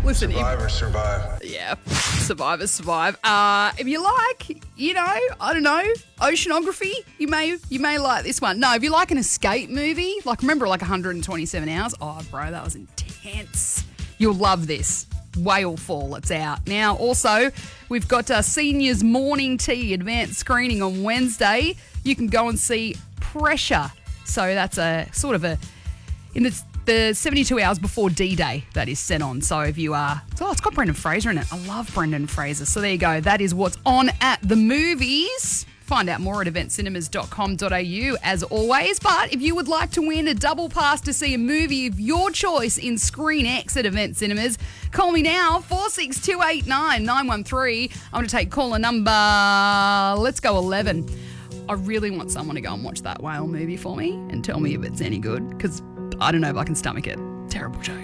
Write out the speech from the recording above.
Listen, Survivors survive. yeah, survivors survive. If you like, I don't know, oceanography, you may like this one. No, if you like an escape movie, like remember like 127 Hours? Oh, bro, that was intense. You'll love this. Whale Fall, it's out. Now, also, we've got Seniors Morning Tea advanced screening on Wednesday. You can go and see Pressure. So that's a sort of in the 72 hours before D-Day that is set on. So if you are... it's got Brendan Fraser in it. I love Brendan Fraser. So there you go. That is what's on at the movies. Find out more at eventcinemas.com.au as always. But if you would like to win a double pass to see a movie of your choice in Screen X at Event Cinemas, call me now, 46289 913. I'm going to take caller number, let's go 11. I really want someone to go and watch that whale movie for me and tell me if it's any good, because I don't know if I can stomach it. Terrible joke.